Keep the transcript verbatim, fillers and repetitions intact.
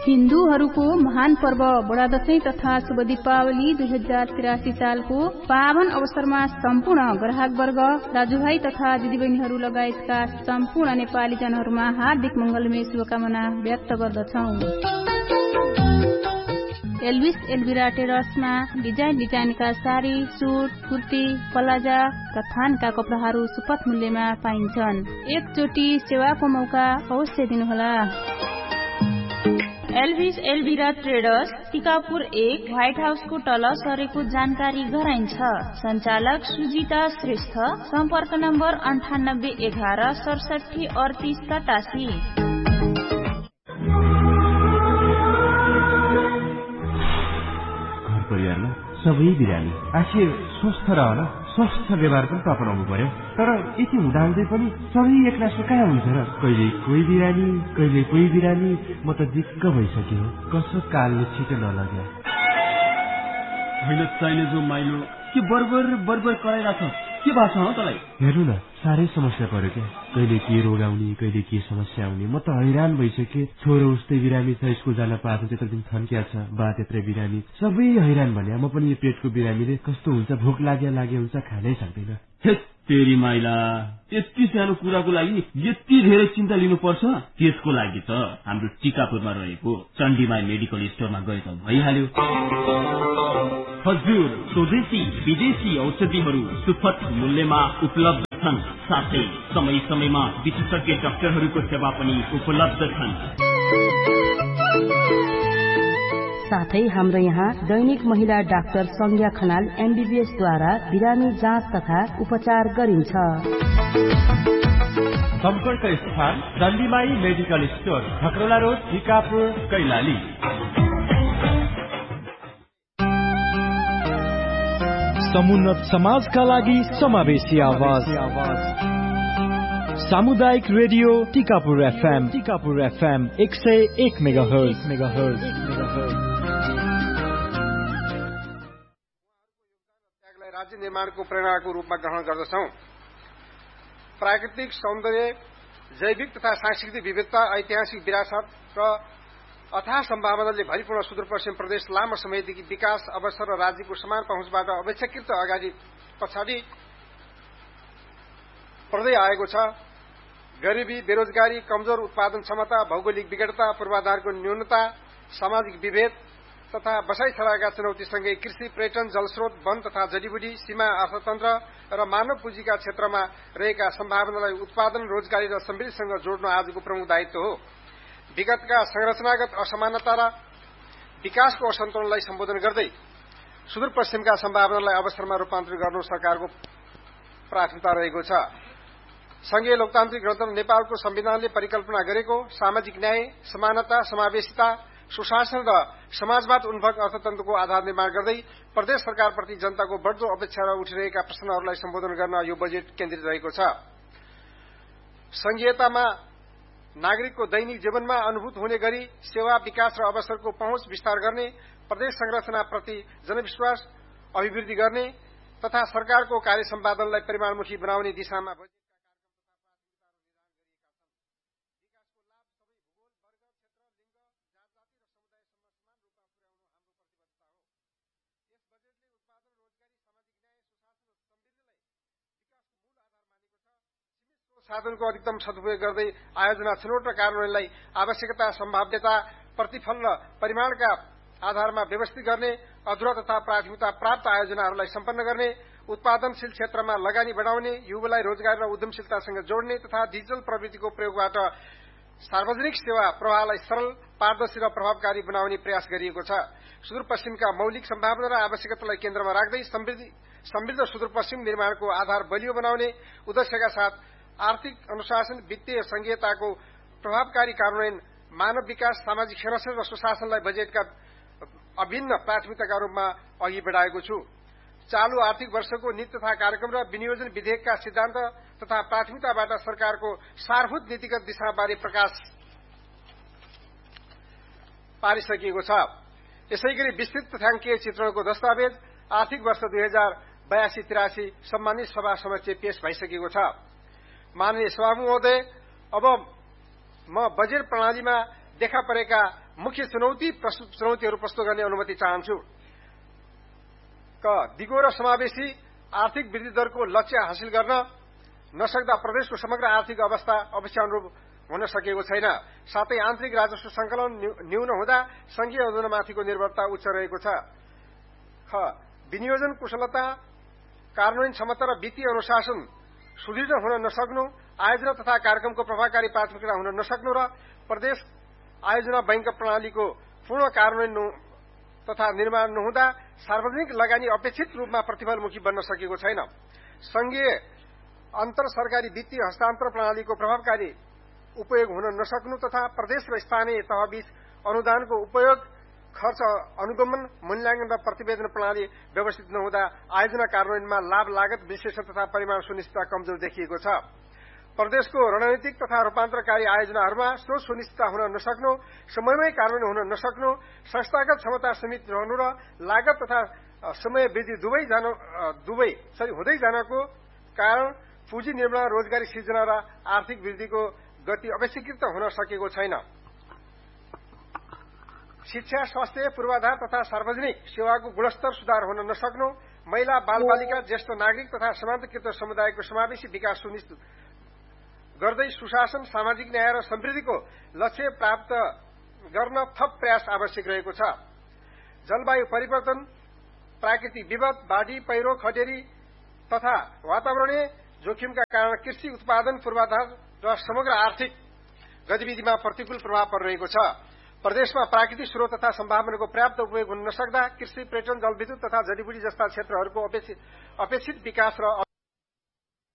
हिन्दूहरूको महान पर्व बडा दशैं तथा शुभ दीपावली दुई हजार तिरासी सालको पावन अवसरमा सम्पूर्ण ग्राहकवर्ग दाजुभाइ तथा दिदीबहिनीहरू लगायतका सम्पूर्ण नेपाली जनहरूमा हार्दिक मंगलमय शुभकामना व्यक्त गर्दछौ। Elvis एल्भिरा टेलर्समा design डिजाइनका sari, suit, kurti, plaza र थानका कपडाहरू सुपथ मूल्यमा पाइन्छन्। एकचोटि सेवाको मौका अवश्य दिनुहोला। एल्भिस एल्भिरा ट्रेडर्स टिकापुर एक व्हाइट हाउसको तल सरेको जानकारी गराइन्छ। सञ्चालक सुजिता श्रेष्ठ। सम्पर्क नम्बर अन्ठानब्बे एघार सडसठी अडतिस सतासी। घर परिवारमा सबै बिरामी आखिर स्वस्थ रहन स्वस्थ व्यवहार पनि अपनाउनु पर्यो। तर यति हुँदाहुँदै पनि सबै एक्लासो कहाँ हुन्छ र? कहिले कोही बिरामी कहिले कोही बिरामी। म त दिक्क भइसक्यो। कसो कालले छिटो नलग्यो। होइन चाहिने जो माइलो के बरबर बरबर कराइरहेछ के भएको छ तँलाई? हेर्नु न साह्रै समस्या पर्यो क्या। कहिले के रोग आउने कहिले के समस्या आउने। म त हैरान भइसके। छोरो उस्तै बिरामी छ, स्कुल जान पाएको त्यत्रो दिन थन्किया छ। बा त्यत्रै बिरामी, सबै हैरान भने। म पनि यो पेटको बिरामीले कस्तो हुन्छ, भोक लाग्या लागे हुन्छ, खानै सक्दैन। तेरी माइला यति सानो कुराको लागि यति धेरै चिन्ता लिनुपर्छ? त्यसको लागि त हाम्रो टिकापुरमा रहेको चण्डीमाई मेडिकल स्टोरमा गए त भइहाल्यो। हजुर स्वदेशी विदेशी औषधिहरू सुपथ मूल्यमा उपलब्ध छन्। साथै समय समयमा विशेषज्ञ डाक्टरहरूको सेवा पनि उपलब्ध छन्। साथै हाम्रो यहाँ दैनिक महिला डाक्टर संज्ञा खनाल एमबीबीएस द्वारा बिरामी जाँच तथा उपचार गरिन्छ। सम्पर्क स्थान चण्डीमाई medical store, खकरौला road, Tikapur, Kailali. समुन्नत समाजका लागि समावेशी आवाज सामुदायिक radio Tikapur FM Tikapur FM एक सय एक मेगाहर्ज मेगाहर्ज राज्य निर्माणको प्रेरणाको रूपमा ग्रहण गर्दछौं। प्राकृतिक सौन्दर्य, जैविक तथा सांस्कृतिक विविधता, ऐतिहासिक विरासत र अथाह सम्भावनाले भरिपूर्ण सुदूरपश्चिम प्रदेश लामो समयदेखि विकास अवसर र राज्यको समान पहुँचबाट अपेक्षाकृत अगाडि पछाडि पर्दै आएको छ। गरिबी, बेरोजगारी, कमजोर उत्पादन क्षमता, भौगोलिक विकटता, पूर्वाधारको न्यूनता, सामाजिक विभेद तथा बसाई छराएका चुनौतीसँगै कृषि, पर्यटन, जलस्रोत, वन तथा जडीबुटी, सीमा अर्थतन्त्र र मानव पुँजीका क्षेत्रमा रहेका सम्भावनालाई उत्पादन, रोजगारी र समृद्धिसँग जोड्नु आजको प्रमुख दायित्व हो। विगतका संरचनागत असमानता र विकासको असन्तुलनलाई सम्बोधन गर्दै सुदूरपश्चिमका सम्भावनालाई अवसरमा रूपान्तरित गर्नु सरकारको प्राथमिकता रहेको छ। संघीय लोकतान्त्रिक गणतन्त्र नेपालको संविधानले परिकल्पना गरेको सामाजिक न्याय, समानता, समावेशिता, सुशासन र समाजवाद उन्मुख अर्थतन्त्रको आधार निर्माण गर्दै प्रदेश सरकारप्रति जनताको बढ्दो अपेक्षा र उठिरहेका प्रश्नहरूलाई सम्बोधन गर्न यो बजेट केन्द्रित रहेको छ। संघीयतामा नागरिकको दैनिक जीवनमा अनुभूत हुने गरी सेवा, विकास र अवसरको पहुँच विस्तार गर्ने, प्रदेश संरचनाप्रति जनविश्वास अभिवृद्धि गर्ने तथा सरकारको कार्य सम्पादनलाई परिमाणमुखी बनाउने दिशामा साधनको अधिकतम सदुपयोग गर्दै आयोजना, छनौट र कार्यान्वयनलाई आवश्यकता, सम्भाव्यता, प्रतिफल र परिमाणका आधारमा व्यवस्थित गर्ने, अधुरा तथा प्राथमिकता प्राप्त आयोजनाहरूलाई सम्पन्न गर्ने, उत्पादनशील क्षेत्रमा लगानी बढाउने, युवालाई रोजगार र उद्यमशीलतासँग जोड्ने तथा डिजिटल प्रविधिको प्रयोगबाट सार्वजनिक सेवा प्रवाहलाई सरल, पारदर्शी र प्रभावकारी बनाउने प्रयास गरिएको छ। सुदूरपश्चिमका मौलिक सम्भावना र आवश्यकतालाई केन्द्रमा राख्दै समृद्ध सुदूरपश्चिम निर्माणको आधार बलियो बनाउने उद्देश्यका साथ आर्थिक अनुशासन, वित्तीय संघीयताको प्रभावकारी कार्यान्वयन, मानव विकास, सामाजिक संरक्षण र सुशासनलाई बजेटका अभिन्न प्राथमिकताका रूपमा अघि बढाएको छु। चालू आर्थिक वर्षको नीति तथा कार्यक्रम र विनियोजन विधेयकका सिद्धान्त तथा प्राथमिकताबाट सरकारको सारभूत नीतिगत दिशाबारे प्रकाश पारिसकिएको छ। यसैगरी विस्तृत तथ्याङ्कीय चित्रणको दस्तावेज आर्थिक वर्ष दुई हजार बयासी तिरासी सम्मानित सभा समक्ष पेश भइसकेको छ। माननीय सभामुख महोदय, अब म बजेट प्रणालीमा देखा परेका मुख्य चुनौती चुनौतीहरू प्रस्तुत गर्ने अनुमति चाहन्छु। क दिगो र समावेशी आर्थिक वृद्धि दरको लक्ष्य हासिल गर्न नसक्दा प्रदेशको समग्र आर्थिक अवस्था अपेक्षानुरूप हुन सकेको छैन। साथै आन्तरिक राजस्व संकलन न्यून हुँदा संघीय योजनामाथिको निर्भरता उच्च रहेको छ। ख विनियोजन कुशलता, कार्यान्वयन क्षमता र वित्तीय अनुशासन सुदृढ हुन नसक्नु, आयोजना तथा कार्यक्रमको प्रभावकारी प्राथमिकता हुन नसक्नु र प्रदेश आयोजना बैंक प्रणालीको पूर्ण कार्यान्वयन तथा निर्माण नहुँदा सार्वजनिक लगानी अपेक्षित रूपमा प्रतिफलमुखी बन्न सकेको छैन। संघीय अन्तर सरकारी वित्तीय हस्तान्तरण प्रणालीको प्रभावकारी उपयोग हुन नसक्नु तथा प्रदेश र स्थानीय तहबीच अनुदानको उपयोग, खर्च अनुगमन, मूल्याङ्कन र प्रतिवेदन प्रणाली व्यवस्थित नहुँदा आयोजना कार्यान्वयनमा लाभ लागत विश्लेषण तथा परिमाण सुनिश्चितता कमजोर देखिएको छ। प्रदेशको रणनीतिक तथा रूपान्तरकारी आयोजनाहरूमा स्रोत सुनिश्चितता हुन नसक्नु, समयमै कार्यान्वयन हुन नसक्नु, संस्थागत क्षमता सीमित रहनु र लागत तथा समय वृद्धि दुवै जान दुवै सरी हुँदै जानको कारण पुँजी निर्माण, रोजगारी सृजना र आर्थिक वृद्धिको गति अपेक्षाकृत हुन सकेको छैन। शिक्षा, स्वास्थ्य, पूर्वाधार तथा सार्वजनिक सेवाको गुणस्तर सुधार हुन नसक्नु, महिला, बालबालिका, ज्येष्ठ नागरिक तथा समान्तकृत समुदायको समावेशी विकास सुनिश्चित गर्दै सुशासन, सामाजिक न्याय र समृद्धिको लक्ष्य प्राप्त गर्न थप प्रयास आवश्यक रहेको छ। जलवायु परिवर्तन, प्राकृतिक विपद, बाढ़ी, पहिरो, खडेरी तथा वातावरणीय जोखिमका कारण कृषि उत्पादन, पूर्वाधार र समग्र आर्थिक गतिविधिमा प्रतिकूल प्रभाव परिरहेको छ। प्रदेशमा प्राकृतिक स्रोत तथा सम्भावनाको पर्याप्त उपयोग हुन नसक्दा कृषि, पर्यटन, जलविद्युत तथा जडीबुटी जस्ता क्षेत्रहरूको अपेक्षित विकास र